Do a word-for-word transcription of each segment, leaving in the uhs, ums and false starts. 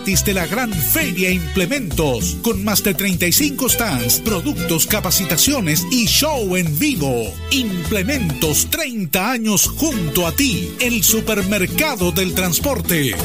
gratis de la gran Feria Implementos, con más de treinta y cinco stands, productos, capacitaciones y show en vivo. Implementos, treinta años junto a ti, el supermercado del transporte.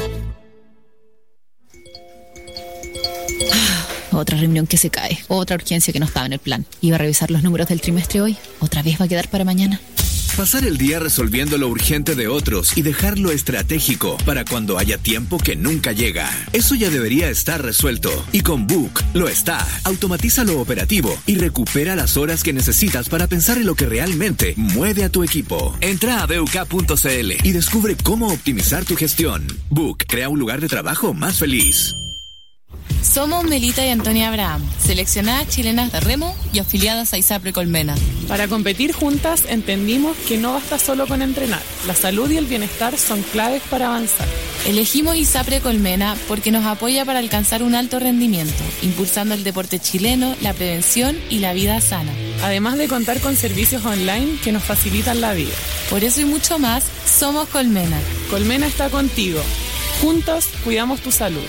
Otra reunión que se cae, otra urgencia que no estaba en el plan. Iba a revisar los números del trimestre hoy, otra vez va a quedar para mañana. Pasar el día resolviendo lo urgente de otros y dejar lo estratégico para cuando haya tiempo que nunca llega. Eso ya debería estar resuelto. Y con Book lo está. Automatiza lo operativo y recupera las horas que necesitas para pensar en lo que realmente mueve a tu equipo. Entra a b u k punto c l y descubre cómo optimizar tu gestión. Book crea un lugar de trabajo más feliz. Somos Melita y Antonia Abraham, seleccionadas chilenas de remo y afiliadas a ISAPRE Colmena. Para competir juntas entendimos que no basta solo con entrenar. La salud y el bienestar son claves para avanzar. Elegimos ISAPRE Colmena porque nos apoya para alcanzar un alto rendimiento, impulsando el deporte chileno, la prevención y la vida sana. Además de contar con servicios online que nos facilitan la vida. Por eso y mucho más, somos Colmena. Colmena está contigo. Juntos cuidamos tu salud.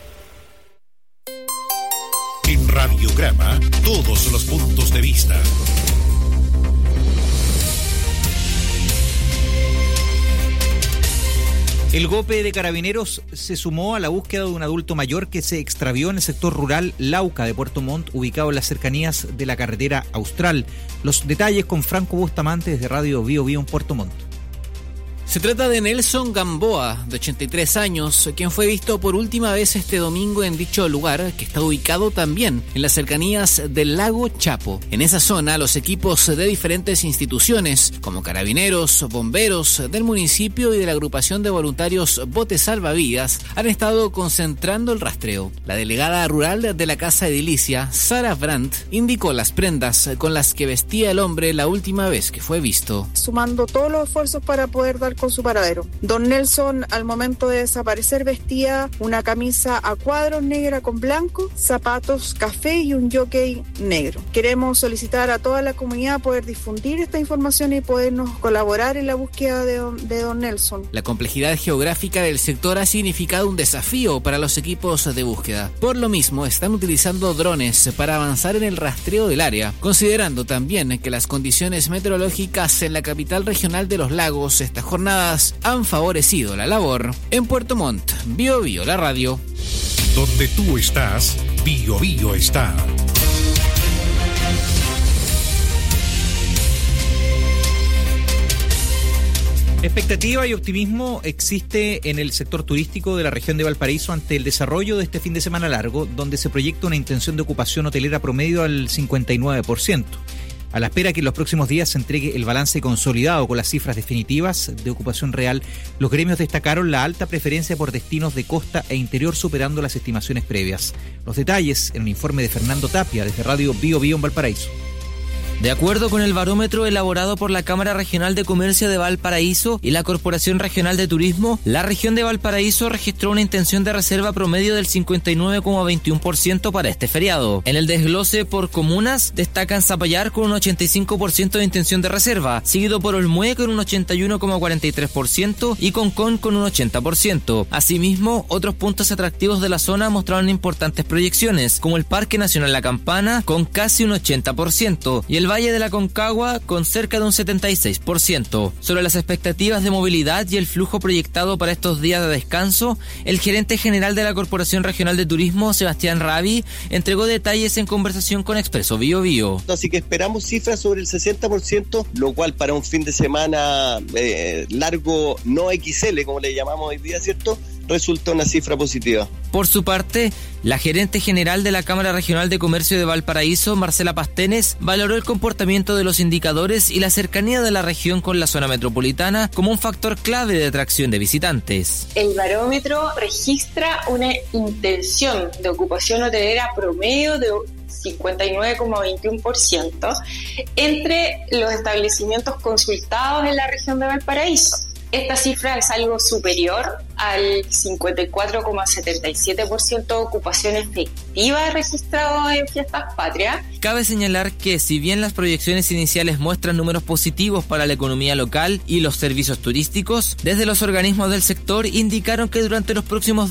En Radiograma, todos los puntos de vista. El GOPE de Carabineros se sumó a la búsqueda de un adulto mayor que se extravió en el sector rural Lauca de Puerto Montt, ubicado en las cercanías de la carretera Austral. Los detalles con Franco Bustamante desde Radio Bio Bio en Puerto Montt. Se trata de Nelson Gamboa, de ochenta y tres años, quien fue visto por última vez este domingo en dicho lugar, que está ubicado también en las cercanías del lago Chapo. En esa zona, los equipos de diferentes instituciones, como carabineros, bomberos del municipio y de la agrupación de voluntarios Botes Salvavidas, han estado concentrando el rastreo. La delegada rural de la Casa Edilicia, Sara Brandt, indicó las prendas con las que vestía el hombre la última vez que fue visto. Sumando todos los esfuerzos para poder dar con su paradero. Don Nelson, al momento de desaparecer, vestía una camisa a cuadros negra con blanco, zapatos café y un jockey negro. Queremos solicitar a toda la comunidad poder difundir esta información y podernos colaborar en la búsqueda de don, de don Nelson. La complejidad geográfica del sector ha significado un desafío para los equipos de búsqueda. Por lo mismo, están utilizando drones para avanzar en el rastreo del área, considerando también que las condiciones meteorológicas en la capital regional de los lagos esta jornada han favorecido la labor. En Puerto Montt, Bio Bio, la radio. Donde tú estás, Bio Bio está. Expectativa y optimismo existe en el sector turístico de la región de Valparaíso ante el desarrollo de este fin de semana largo, donde se proyecta una intención de ocupación hotelera promedio al cincuenta y nueve por ciento. A la espera que en los próximos días se entregue el balance consolidado con las cifras definitivas de ocupación real, los gremios destacaron la alta preferencia por destinos de costa e interior, superando las estimaciones previas. Los detalles en un informe de Fernando Tapia desde Radio Bio Bio en Valparaíso. De acuerdo con el barómetro elaborado por la Cámara Regional de Comercio de Valparaíso y la Corporación Regional de Turismo, la región de Valparaíso registró una intención de reserva promedio del cincuenta y nueve coma veintiuno por ciento para este feriado. En el desglose por comunas, destacan Zapallar con un ochenta y cinco por ciento de intención de reserva, seguido por Olmué con un ochenta y uno coma cuarenta y tres por ciento y Concón con un ochenta por ciento. Asimismo, otros puntos atractivos de la zona mostraron importantes proyecciones, como el Parque Nacional La Campana con casi un ochenta por ciento y el Valle de la Concagua con cerca de un setenta y seis por ciento. Sobre las expectativas de movilidad y el flujo proyectado para estos días de descanso, el gerente general de la Corporación Regional de Turismo, Sebastián Rabi, entregó detalles en conversación con Expreso Bio Bio. Así que esperamos cifras sobre el sesenta por ciento, lo cual para un fin de semana eh, largo, no equis ele, como le llamamos hoy día, ¿cierto?, resulta una cifra positiva. Por su parte, la gerente general de la Cámara Regional de Comercio de Valparaíso, Marcela Pastenes, valoró el comportamiento de los indicadores y la cercanía de la región con la zona metropolitana como un factor clave de atracción de visitantes. El barómetro registra una intención de ocupación hotelera promedio de cincuenta y nueve coma veintiuno por ciento entre los establecimientos consultados en la región de Valparaíso. Esta cifra es algo superior al cincuenta y cuatro coma setenta y siete por ciento de ocupación efectiva registrado en Fiestas Patrias. Cabe señalar que si bien las proyecciones iniciales muestran números positivos para la economía local y los servicios turísticos, desde los organismos del sector indicaron que durante los próximos